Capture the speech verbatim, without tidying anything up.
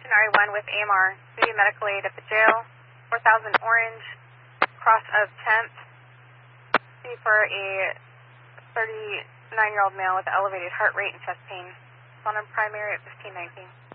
Station R E one with A M R. We need medical aid at the jail. four thousand Orange, cross of tenth. See for a thirty-nine-year-old male with elevated heart rate and chest pain. On a primary at fifteen nineteen.